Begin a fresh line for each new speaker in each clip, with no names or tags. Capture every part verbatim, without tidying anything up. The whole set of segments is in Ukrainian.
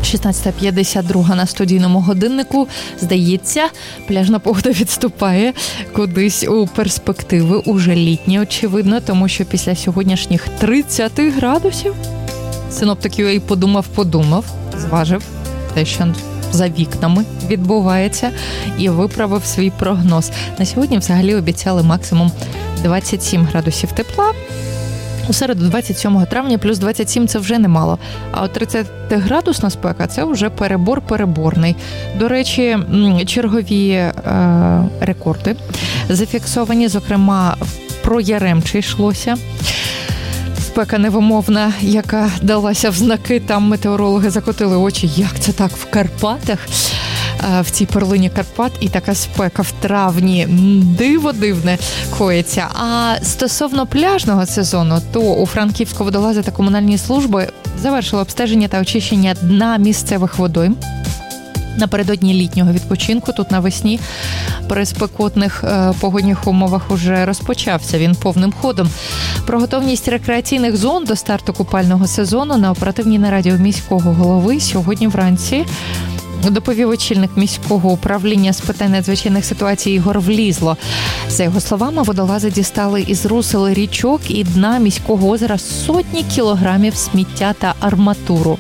шістнадцята п'ятдесят два на студійному годиннику. Здається, пляжна погода відступає кудись у перспективи, уже літні, очевидно, тому що після сьогоднішніх тридцять градусів синоптик ю ей подумав-подумав, зважив те, що за вікнами відбувається, і виправив свій прогноз. На сьогодні взагалі обіцяли максимум двадцять сім градусів тепла. У середу двадцять сьомого травня плюс двадцять сім – це вже немало. А от тридцятиградусна спека – це вже перебор переборний. До речі, чергові е, рекорди зафіксовані, зокрема, про Яремче йшлося. Спека невимовна, яка далася в знаки, там метеорологи закотили очі, як це так в Карпатах, в цій перлині Карпат, і така спека в травні, диво дивне коїться. А стосовно пляжного сезону, то у Франківську водолази та комунальні служби завершили обстеження та очищення дна місцевих водойм. Напередодні літнього відпочинку тут навесні при спекотних е, погодних умовах уже розпочався він повним ходом. Про готовність рекреаційних зон до старту купального сезону на оперативній нараді у міського голови сьогодні вранці доповів очільник міського управління з питань надзвичайних ситуацій Ігор Влізло. За його словами, водолази дістали із русел річок і дна міського озера сотні кілограмів сміття та арматуру.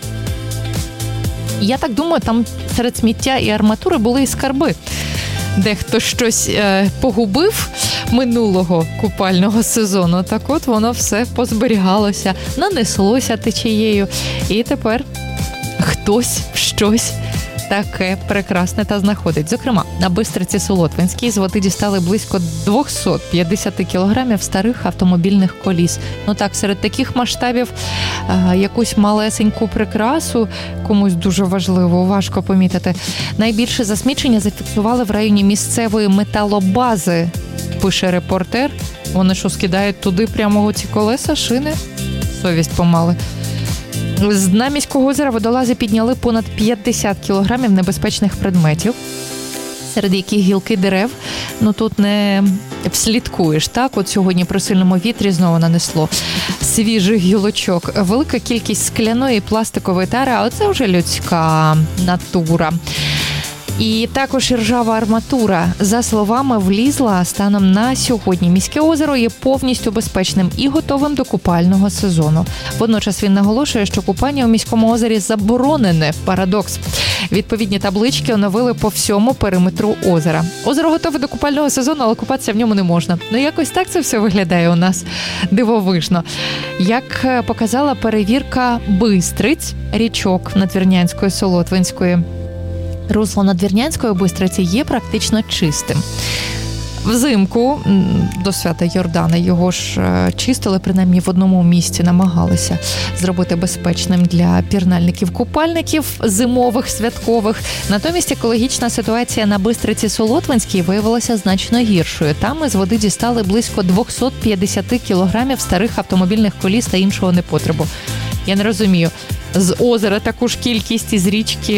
Я так думаю, там серед сміття і арматури були і скарби. Дехто щось е, погубив минулого купального сезону, так от воно все позберігалося, нанеслося течією, і тепер хтось щось таке прекрасне та знаходить. Зокрема, на Бистриці Солотвинській з води дістали близько двісті п'ятдесят кілограмів старих автомобільних коліс. Ну так, серед таких масштабів а, якусь малесеньку прикрасу комусь дуже важливо, важко помітити. Найбільше засмічення зафіксували в районі місцевої металобази, пише репортер. Вони що, скидають туди прямо ці колеса, шини? Совість помали. З дна міського озера водолази підняли понад п'ятдесят кілограмів небезпечних предметів, серед яких гілки дерев. Ну тут не вслідкуєш, так? От сьогодні при сильному вітрі знову нанесло свіжих гілочок. Велика кількість скляної і пластикової тари, а оце вже людська натура. І також ржава арматура. За словами Влізла, станом на сьогодні міське озеро є повністю безпечним і готовим до купального сезону. Водночас він наголошує, що купання у міському озері заборонене. Парадокс. Відповідні таблички оновили по всьому периметру озера. Озеро готове до купального сезону, але купатися в ньому не можна. Ну якось так це все виглядає у нас дивовижно. Як показала перевірка Бистриць, річок Надвірнянської, Солотвинської, русло Надвірнянської Бистриці є практично чистим. Взимку до свята Йордана його ж чистили, принаймні в одному місці намагалися зробити безпечним для пірнальників-купальників зимових, святкових. Натомість екологічна ситуація на Бистриці Солотвинській виявилася значно гіршою. Там із води дістали близько двісті п'ятдесят кілограмів старих автомобільних коліс та іншого непотребу. Я не розумію, з озера таку ж кількість із річки